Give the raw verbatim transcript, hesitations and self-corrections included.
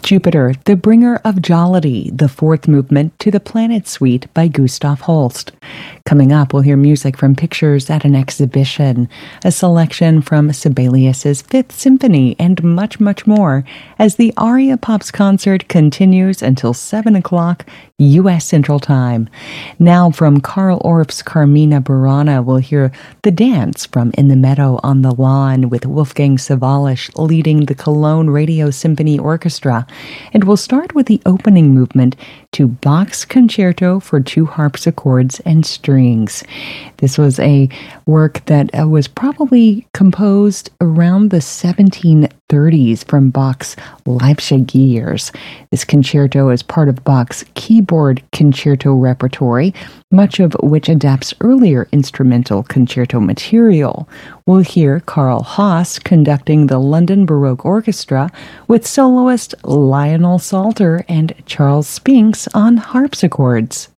Jupiter, the Bringer of Jollity, the fourth movement to the Planet Suite by Gustav Holst. Coming up, we'll hear music from Pictures at an Exhibition, a selection from Sibelius's Fifth Symphony, and much, much more as the Aria Pops concert continues until seven o'clock U S Central Time. Now from Carl Orff's Carmina Burana, we'll hear The Dance from In the Meadow on the Lawn with Wolfgang Sawallisch leading the Cologne Radio Symphony Orchestra. And we'll start with the opening movement to Bach's Concerto for Two Harpsichords and Strings. This was a work that uh, was probably composed around the seventeen thirties from Bach's Leipzig years. This concerto is part of Bach's keyboard concerto repertory, much of which adapts earlier instrumental concerto material. We'll hear Karl Haas conducting the London Baroque Orchestra with soloist Lionel Salter and Charles Spinks on harpsichords.